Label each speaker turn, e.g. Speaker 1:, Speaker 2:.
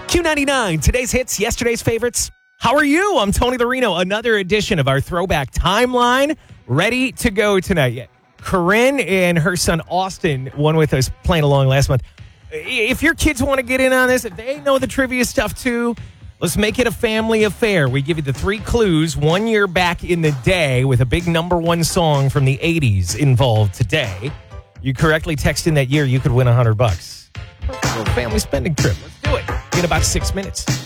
Speaker 1: Q99, today's hits, yesterday's favorites. How are you? I'm Tony the Reno. Another edition of our Throwback Timeline ready to go tonight. Yeah. Corinne and her son Austin, one with us playing along last month. If your kids want to get in on this, if they know the trivia stuff too, let's make it a family affair. We give you the 3 clues 1 year back in the day with a big number 1 song from the 80s involved today. You correctly text in that year, you could win $100. A little family spending trip. Let's do it in about 6 minutes.